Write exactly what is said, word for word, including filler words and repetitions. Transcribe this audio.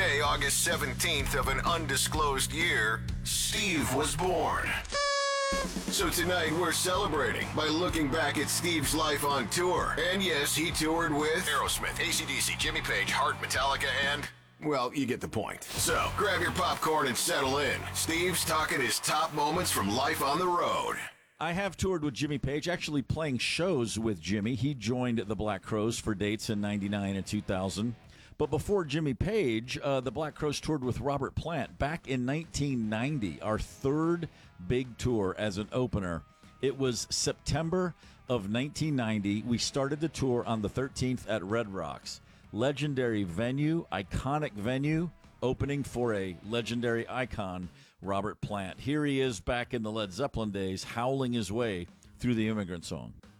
Today, August seventeenth of an undisclosed year, Steve was born. So tonight we're celebrating by looking back at Steve's life on tour. And yes, he toured with Aerosmith, A C D C, Jimmy Page, Heart, Metallica, and... well, you get the point. So, grab your popcorn and settle in. Steve's talking his top moments from life on the road. I have toured with Jimmy Page, actually playing shows with Jimmy. He joined the Black Crowes for dates in ninety-nine and two thousand. But before Jimmy Page, uh, the Black Crowes toured with Robert Plant back in nineteen ninety, our third big tour as an opener. It was September of nineteen ninety. We started the tour on the thirteenth at Red Rocks. Legendary venue, iconic venue, opening for a legendary icon, Robert Plant. Here he is back in the Led Zeppelin days, howling his way through the Immigrant Song.